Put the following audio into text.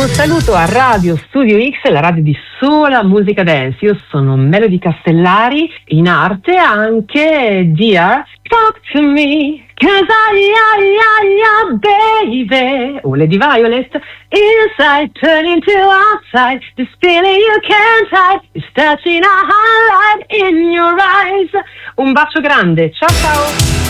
Un saluto a Radio Studio X, la radio di sola musica dance. Io sono Melody Castellari, in arte anche Dear Talk to Me, 'cause baby, o Lady Violet, inside turn into outside, this feeling you can't hide, is touching a highlight in your eyes. Un bacio grande, ciao ciao!